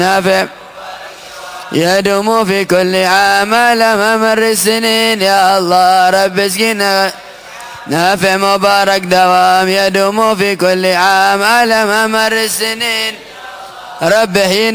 نافع يدوم في كل عام على ممر السنين. يا الله رب اسقنا نافع مبارك دوام يدوم في كل عام على ممر السنين. رب حين